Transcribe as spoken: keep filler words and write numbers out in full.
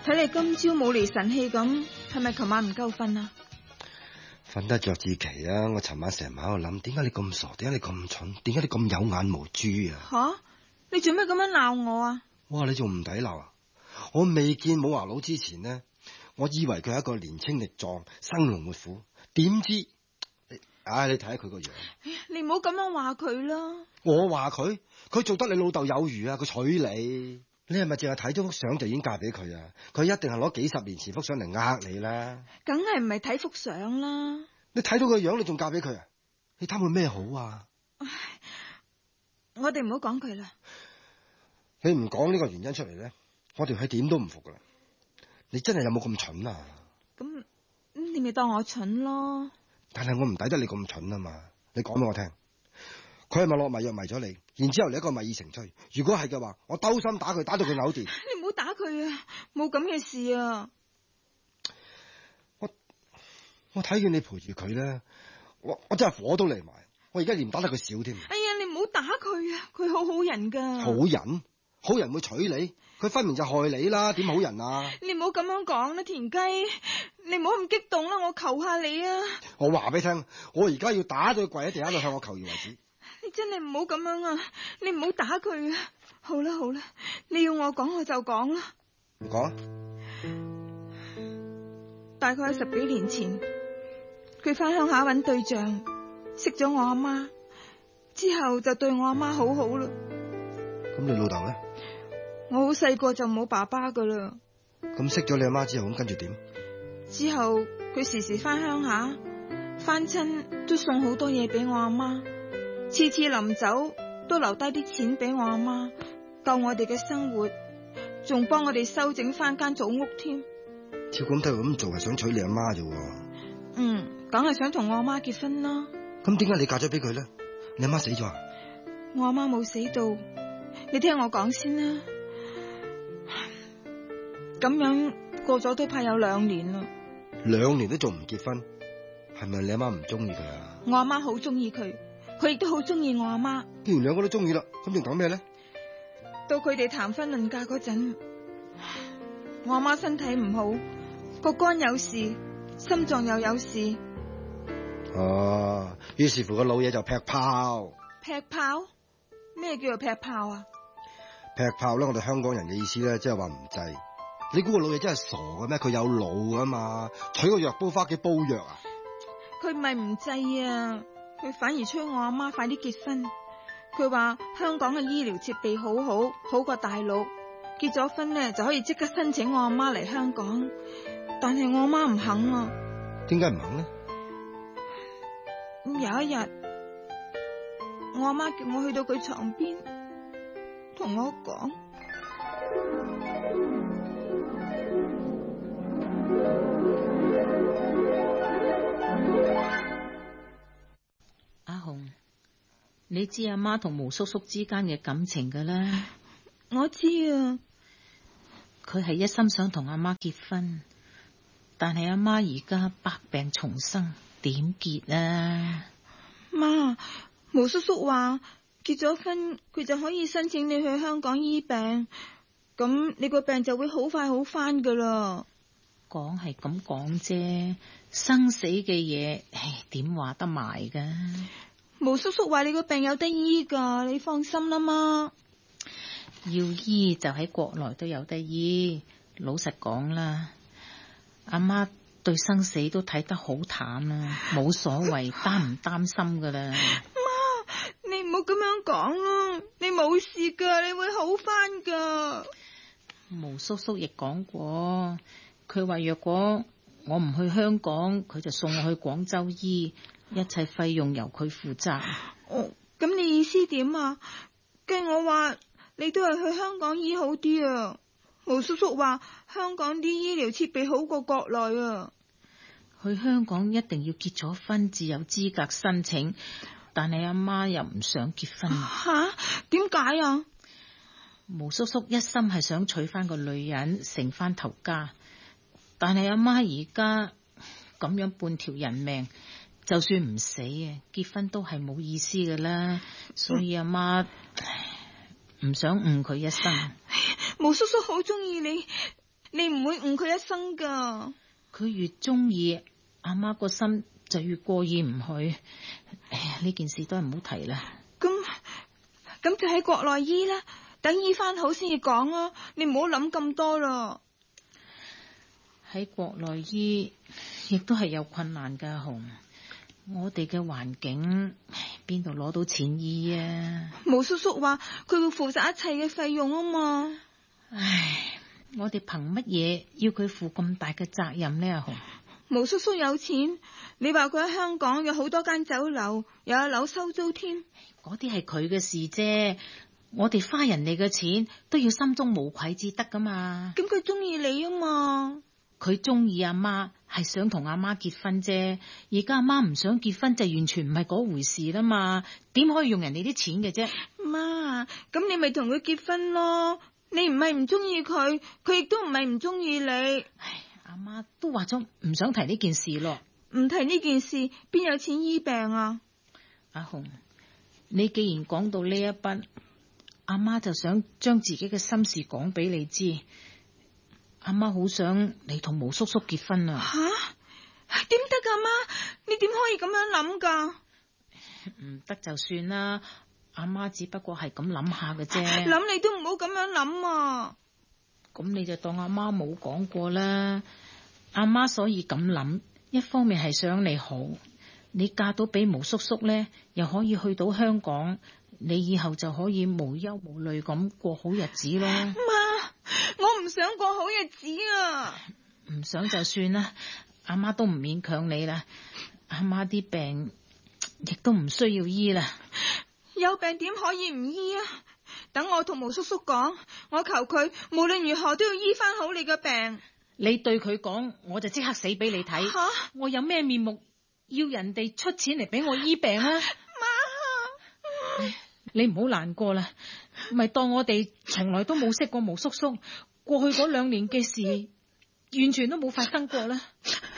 睇你今朝冇離神氣咁，係咪琴晚唔夠瞓啊？ 瞓得着至奇啊！我尋晚成晚喺度諗，點解你咁傻？點解你咁蠢？點解你咁有眼無珠啊？ 吓，你做咩咁樣鬧我啊？ 哇！你仲唔抵鬧啊？我未見武華佬之前呢，我以為佢係一個年青力壯、生龍活虎，點知，唉，你睇下佢個樣。 你唔好咁樣話佢啦。 我話佢，佢做得你老豆有餘啊！佢娶你，你係咪淨係睇咗幅相就已經嫁俾佢啊？佢一定係攞幾十年前幅相嚟呃你啦。 梗係唔係睇幅相啦。 你睇到個樣，你仲嫁俾佢啊？你貪佢咩好啊？ 唉，我哋唔好講佢啦。 你唔講呢個原因出嚟咧，我哋係點都唔服噶啦。你真係有冇咁蠢啊？ 咁你咪當我蠢咯。 但係我唔抵得你咁蠢啊嘛！你講俾我聽，佢係咪落迷藥迷咗你？然之後你一個米已成炊。如果係嘅話，我兜心打佢，打到佢扭電。 你唔好打佢啊！冇咁嘅事啊！ 我我睇見你陪住佢咧，我我真係火都嚟埋。我而家嫌打得佢少添。 哎呀，你唔好打佢啊！佢好好人噶。 好人？好人會娶你？佢分明就害你啦！點好人啊？ 你唔好咁樣講啦，田雞，你唔好咁激動啦，我求下你啊！ 我話俾你聽，我而家要打到佢跪喺地下度向我求饒為止。 你真係唔好咁樣啊！你唔好打佢啊！好啦好啦，你要我講我就講啦。 講。 大概喺十幾年前，佢翻鄉下揾對象，識咗我阿媽，之後就對我阿媽好好啦。 咁你老豆咧？ 我好細個就冇爸爸噶啦。 咁識咗你阿媽之後，咁跟住點？ 之後佢時時翻鄉下，翻親都送好多嘢俾我阿媽，次次臨走都留低啲錢俾我阿媽，救我哋嘅生活，仲幫我哋修整翻間祖屋添。 照咁睇，咁做係想娶你阿媽啫。 嗯，梗係想同我阿媽結婚啦。 咁點解你嫁咗俾佢咧？你阿媽死咗啊？ 我阿媽冇死到，你聽我講先啦。咁樣過咗都怕有兩年啦。 兩年都仲唔結婚，係咪你阿媽唔中意佢啊？ 我阿媽好中意佢，佢亦都好中意我阿媽。 既然兩個都中意啦，咁仲等咩咧？ 到佢哋談婚論嫁嗰陣，我阿媽身體唔好，個肝有事，心臟又有事。 哦，於是乎個老嘢就劈炮。 劈炮？咩叫做劈炮啊？ 劈炮咧，我哋香港人嘅意思咧，即係話唔制。你估個老嘢真係傻嘅咩？佢有腦噶嘛？取個藥煲返屋企煲藥啊？ 佢唔係唔制啊，佢反而催我阿媽快啲結婚。佢話香港嘅醫療設備好好，好過大陸。結咗婚咧就可以即刻申請我阿媽嚟香港。但係我阿媽唔肯啊。 點解唔肯呢？ 有一日，我阿媽叫我去到佢床邊，同我講。 阿紅，你知阿媽同毛叔叔之間嘅感情㗎啦。 我知啊。 佢係一心想同阿媽結婚，但係阿媽而家百病叢生，點結啊？ 媽，毛叔叔話結咗婚佢就可以申請你去香港醫病，咁你個病就會好快好返噶啦。 講係咁講啫，生死嘅嘢，唉，點話得埋噶？ 毛叔叔話你個病有得醫噶，你放心啦媽。 要醫就喺國內都有得醫。老實講啦，阿媽對生死都睇得好淡啊，冇所謂，擔唔擔心噶啦。 媽，你唔好咁樣講啦，你冇事噶，你會好返噶。 毛叔叔亦講過，佢話若果我唔去香港，佢就送我去廣州醫，一切費用由佢負責。 哦，咁你意思點啊？跟我話你都係去香港醫好啲啊。毛叔叔話香港啲醫療設備好過國內啊。 去香港一定要結咗婚至有資格申請，但係阿媽又唔想結婚。 吓？點解啊？ 毛叔叔一心係想娶翻個女人，成翻頭家，但係阿媽而家咁樣半條人命，就算唔死啊，結婚都係冇意思噶啦，所以阿媽唔想誤佢一生。 毛叔叔好中意你， 你唔會誤佢一生噶。 佢越中意阿媽個心就越過意唔去。哎呀，呢件事都係唔好提啦。 咁咁就喺國內醫啦，等醫翻好先至講啊！你唔好諗咁多啦。 喺國內醫亦都係有困難噶，阿紅。我哋嘅環境邊度攞到錢醫啊？ 毛叔叔話佢會負責一切嘅費用啊嘛。 唉，我哋憑乜嘢要佢負咁大嘅責任呢？阿紅， 毛叔叔有錢，你話佢喺香港有好多間酒樓，又有樓收租添。 嗰啲係佢嘅事啫。我哋花人哋嘅錢都要心中無愧至得噶嘛。 咁佢中意你啊嘛。 佢中意阿媽，係想同阿媽結婚啫。而家阿媽唔想結婚，就完全唔係嗰回事啦嘛。點可以用人哋啲錢嘅啫？ 媽，咁你咪同佢結婚咯。你唔係唔中意佢，佢亦都唔係唔中意你。 唉，阿媽都話咗唔想提呢件事咯。 唔提呢件事，邊有錢醫病啊？ 阿紅，你既然講到呢一筆，阿媽就想將自己嘅心事講俾你知。阿媽好想你同毛叔叔結婚啊！ 吓？點得噶媽？你點可以咁樣諗噶？ 唔得就算啦，阿媽只不過係咁諗下嘅啫。 諗你都唔好咁樣諗啊！ 咁你就當阿媽冇講過啦。阿媽所以咁諗，一方面係想你好，你嫁到俾毛叔叔咧，又可以去到香港，你以後就可以無憂無慮咁過好日子咯。 媽，我唔想過好日子啊！ 唔想就算啦，阿媽都唔勉強你啦。阿媽啲病亦都唔需要醫啦。 有病點可以唔醫啊？等我同毛叔叔講，我求佢無論如何都要醫翻好你嘅病。 你對佢講，我就即刻死俾你睇。 吓？ 我有咩面目要人哋出錢嚟俾我醫病啊？ 媽， 你唔好難過啦，咪當我哋從來都冇識過毛叔叔，過去嗰兩年嘅事完全都冇發生過啦。